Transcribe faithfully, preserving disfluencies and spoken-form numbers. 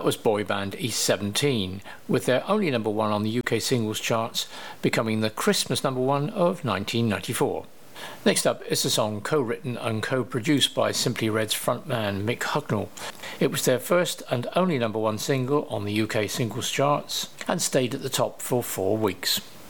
was boy band E seventeen, with their only number one on the U K singles charts, becoming the Christmas number one of nineteen ninety-four. Next up is a song co-written and co-produced by Simply Red's frontman Mick Hucknall. It was their first and only number one single on the U K singles charts and stayed at the top for four weeks.